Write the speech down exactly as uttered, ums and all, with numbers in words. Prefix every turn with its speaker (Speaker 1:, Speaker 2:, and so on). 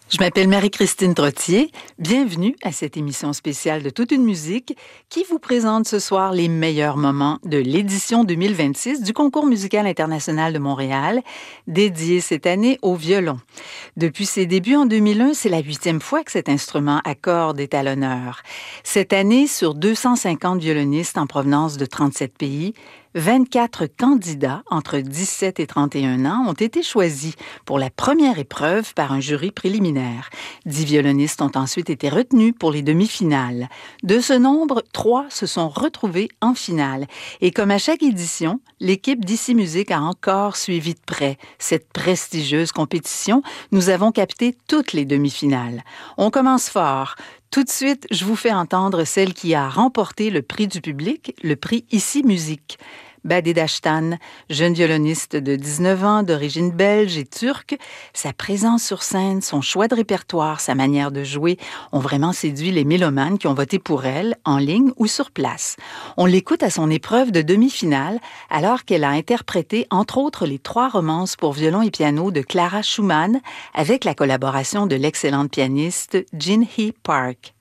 Speaker 1: Je m'appelle Marie-Christine Trottier. Bienvenue à cette émission spéciale de Toute une musique qui vous présente ce soir les meilleurs moments de l'édition deux mille vingt-six du Concours musical international de Montréal, dédié cette année au violon. Depuis ses débuts en deux mille un, c'est la huitième fois que cet instrument à cordes est à l'honneur. Cette année, sur deux cent cinquante violonistes en provenance de trente-sept pays, vingt-quatre candidats entre dix-sept et trente et un ans ont été choisis pour la première épreuve par un jury préliminaire. Dix violonistes ont ensuite été retenus pour les demi-finales. De ce nombre, trois se sont retrouvés en finale. Et comme à chaque édition, l'équipe d'Ici Musique a encore suivi de près cette prestigieuse compétition. Nous avons capté toutes les demi-finales. On commence fort. Tout de suite, je vous fais entendre celle qui a remporté le prix du public, le prix Ici Musique. Bade Daştan, jeune violoniste de dix-neuf ans, d'origine belge et turque, sa présence sur scène, son choix de répertoire, sa manière de jouer ont vraiment séduit les mélomanes qui ont voté pour elle, en ligne ou sur place. On l'écoute à son épreuve de demi-finale, alors qu'elle a interprété, entre autres, les trois romances pour violon et piano de Clara Schumann, avec la collaboration de l'excellente pianiste Jin Hee Park.